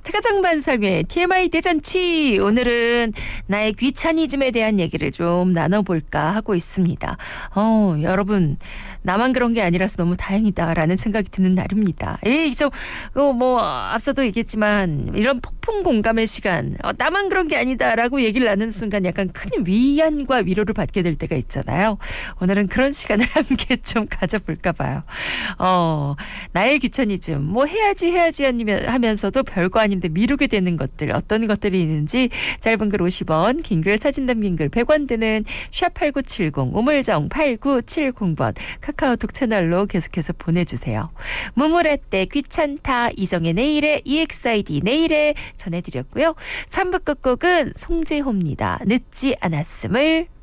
태가장반상회 TMI 대잔치. 오늘은 나의 귀차니즘에 대한 얘기를 좀 나눠볼까 하고 있습니다. 여러분 나만 그런 게 아니라서 너무 다행이다라는 생각이 드는 날입니다. 앞서도 얘기했지만 이런 폭풍 공감의 시간, 나만 그런 게 아니다라고 얘기를 나누는 순간 약간 큰 위안과 위로를 받게 될 때가 있잖아요. 오늘은 그런 시간을 함께 좀 가져볼까 봐요. 나의 귀차니즘, 해야지 하면서도 별거 아닌데 미루게 되는 것들, 어떤 것들이 있는지 짧은 글 50원, 긴 글 사진 담긴 글 100원 드는 샵8970 우물정 8970번 카카오톡 채널로 계속해서 보내주세요. 무물할 때 귀찮다 이정의 내일의 EXID 내일에 전해드렸고요. 3부 끝곡은 송재호입니다. 늦지 않았음을.